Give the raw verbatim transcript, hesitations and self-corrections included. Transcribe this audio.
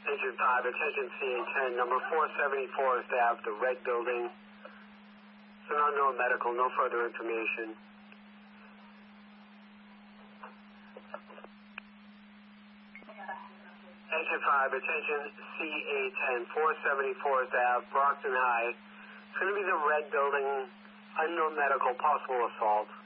Engine five, attention C A ten, number four seventy-four staff, the red building. It's an unknown medical, no further information. Engine five, attention C A ten, four seventy-four staff, Brockton High. It's going to be the red building, unknown medical, possible assault.